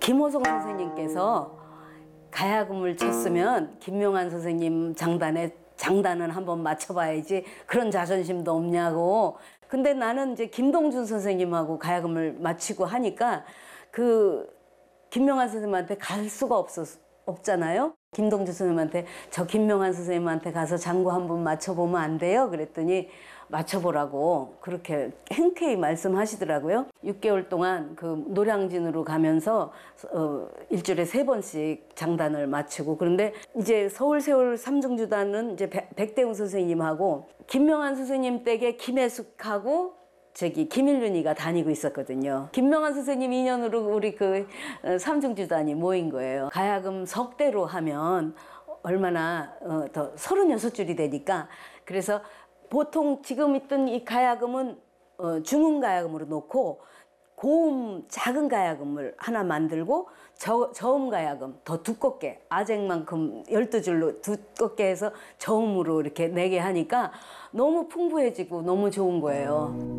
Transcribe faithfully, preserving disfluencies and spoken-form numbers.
김호성 선생님께서 가야금을 쳤으면 김명환 선생님 장단에 장단은 한번 맞춰봐야지 그런 자존심도 없냐고. 근데 나는 이제 김동준 선생님하고 가야금을 맞추고 하니까 그 김명환 선생님한테 갈 수가 없었, 없잖아요. 김동준 선생님한테 저 김명환 선생님한테 가서 장구 한번 맞춰보면 안 돼요? 그랬더니 맞춰보라고 그렇게 흔쾌히 말씀하시더라고요. 육 개월 동안 그 노량진으로 가면서 어, 일주일에 세 번씩 장단을 맞추고, 그런데 이제 서울세월 삼중주단은 이제 백, 백대웅 선생님하고 김명환 선생님 댁에 김혜숙하고 저기 김일륜이가 다니고 있었거든요. 김명환 선생님 인연으로 우리 그 삼중주단이 모인 거예요. 가야금 석대로 하면 얼마나 어, 더 서른여섯 줄이 되니까. 그래서 보통 지금 있던 이 가야금은 어, 중음 가야금으로 놓고 고음 작은 가야금을 하나 만들고 저, 저음 가야금 더 두껍게 아쟁만큼 열두 줄로 두껍게 해서 저음으로 이렇게 내게 하니까 너무 풍부해지고 너무 좋은 거예요.